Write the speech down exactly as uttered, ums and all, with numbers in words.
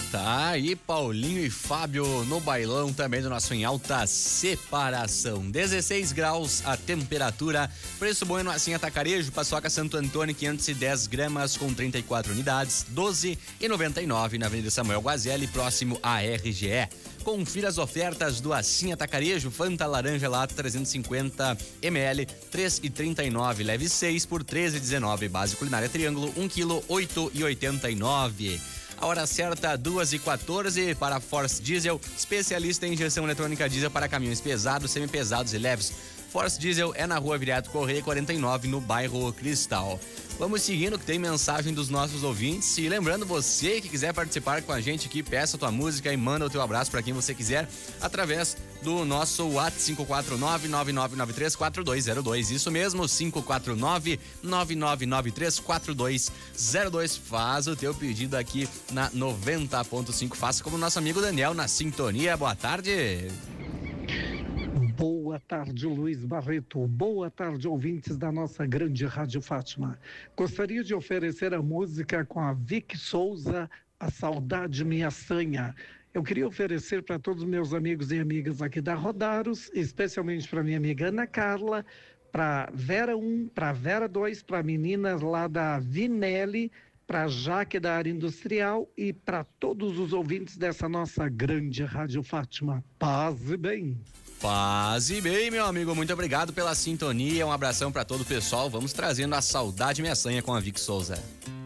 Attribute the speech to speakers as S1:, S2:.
S1: Tá aí Paulinho e Fábio no bailão também do nosso Em Alta Separação. dezesseis graus a temperatura, preço bom no Assim Atacarejo, Paçoca Santo Antônio quinhentos e dez gramas com trinta e quatro unidades, doze e noventa e nove na Avenida Samuel Guazelli, próximo à R G E. Confira as ofertas do Assim Atacarejo. Fanta laranja lata trezentos e cinquenta mililitros, três e trinta e nove, leve seis por treze e dezenove. Base culinária Triângulo, um quilo, oito e oitenta e nove. A hora certa, duas e quatorze, para Force Diesel, especialista em injeção eletrônica diesel para caminhões pesados, semi-pesados e leves. Force Diesel é na rua Viriato Correia quarenta e nove, no bairro Cristal. Vamos seguindo que tem mensagem dos nossos ouvintes. E lembrando, você que quiser participar com a gente aqui, peça a tua música e manda o teu abraço para quem você quiser através do nosso WhatsApp cinco quatro nove, nove nove nove três, quatro dois zero dois. Isso mesmo, cinco quatro nove, nove nove nove três, quatro dois zero dois. Faz o teu pedido aqui na noventa ponto cinco. Faça como nosso amigo Daniel na sintonia. Boa tarde.
S2: Boa tarde, Luiz Barreto. Boa tarde, ouvintes da nossa grande Rádio Fátima. Gostaria de oferecer a música com a Vic Souza, A Saudade Me Assanha. Eu queria oferecer para todos os meus amigos e amigas aqui da Rodaros, especialmente para minha amiga Ana Carla, para Vera um, para Vera dois, para meninas lá da Vinelli, para Jaque da área industrial e para todos os ouvintes dessa nossa grande Rádio Fátima. Paz e bem.
S1: Paz e bem, meu amigo, muito obrigado pela sintonia, um abração para todo o pessoal. Vamos trazendo a Saudade Me Assanha com a Vic Souza.